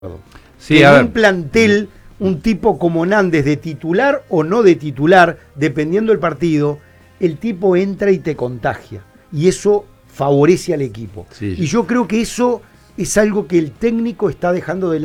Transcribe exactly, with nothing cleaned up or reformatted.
Sí, en un plantel, un tipo como Nández, de titular o no de titular, dependiendo del partido, el tipo entra y te contagia. Y eso favorece al equipo. Sí. Y yo creo que eso es algo que el técnico está dejando de lado.